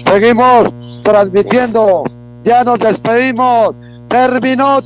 Seguimos transmitiendo. Ya nos despedimos. Terminó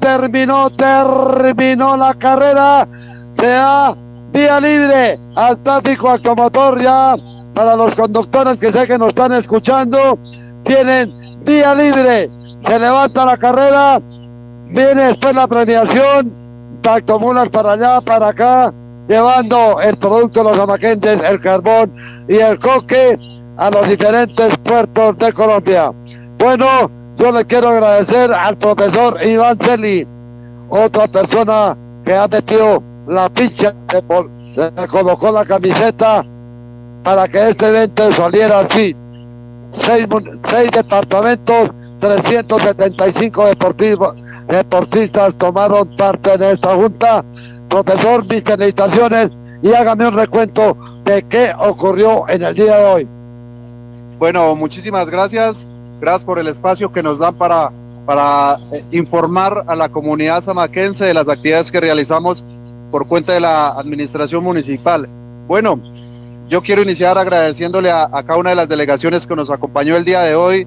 la carrera. Se da vía libre al tráfico automotor ya. Para los conductores que sé que nos están escuchando, tienen vía libre. Se levanta la carrera. Viene después la premiación. Tractomulas para allá, para acá, llevando el producto de los amaquenses, el carbón y el coque a los diferentes puertos de Colombia. Bueno, yo le quiero agradecer al profesor Iván Celi, otra persona que ha metido la ficha, se colocó la camiseta para que este evento saliera así. 6 departamentos, 375 deportistas tomaron parte en esta junta. Profesor, mis felicitaciones y hágame un recuento de qué ocurrió en el día de hoy. Bueno, muchísimas gracias. Gracias por el espacio que nos dan para informar a la comunidad samaquense de las actividades que realizamos por cuenta de la administración municipal. Bueno, yo quiero iniciar agradeciéndole a cada una de las delegaciones que nos acompañó el día de hoy,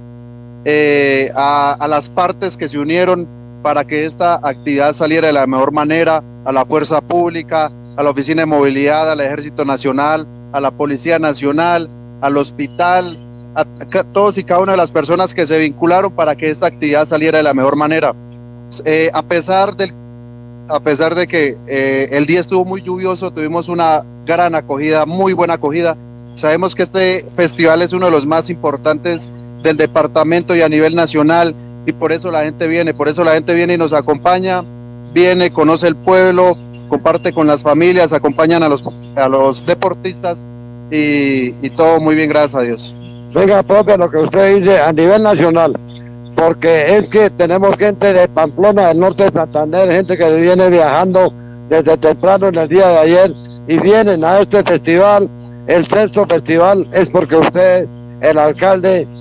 a las partes que se unieron para que esta actividad saliera de la mejor manera, a la Fuerza Pública, a la Oficina de Movilidad, al Ejército Nacional, a la Policía Nacional, al hospital, a todos y cada una de las personas que se vincularon para que esta actividad saliera de la mejor manera. A pesar de que el día estuvo muy lluvioso, tuvimos una gran acogida, muy buena acogida. Sabemos que este festival es uno de los más importantes del departamento y a nivel nacional, y por eso la gente viene y nos acompaña, viene, conoce el pueblo, comparte con las familias, acompañan a los deportistas y todo muy bien, gracias a Dios. Venga, profe, lo que usted dice a nivel nacional, porque es que tenemos gente de Pamplona, del norte de Santander, gente que viene viajando desde temprano en el día de ayer y vienen a este festival. El sexto festival es porque usted, el alcalde,